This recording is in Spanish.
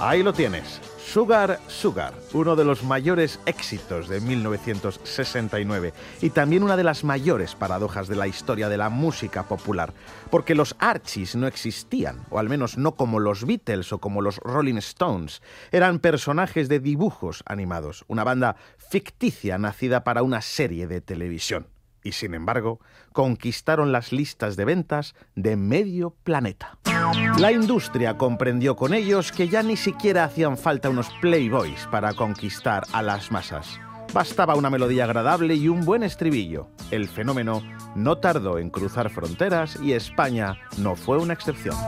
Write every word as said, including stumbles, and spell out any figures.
Ahí lo tienes, Sugar Sugar, uno de los mayores éxitos de mil novecientos sesenta y nueve y también una de las mayores paradojas de la historia de la música popular, porque los Archies no existían, o al menos no como los Beatles o como los Rolling Stones. Eran personajes de dibujos animados, una banda ficticia nacida para una serie de televisión. Y sin embargo, conquistaron las listas de ventas de medio planeta. La industria comprendió con ellos que ya ni siquiera hacían falta unos playboys para conquistar a las masas. Bastaba una melodía agradable y un buen estribillo. El fenómeno no tardó en cruzar fronteras y España no fue una excepción.